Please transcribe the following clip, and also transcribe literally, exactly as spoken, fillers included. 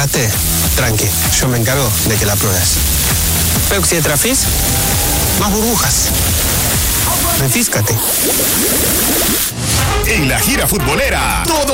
Tranqui, yo me encargo de que la pruebes. Peuxi de Trafis, más burbujas. Refíscate. En la gira futbolera, todo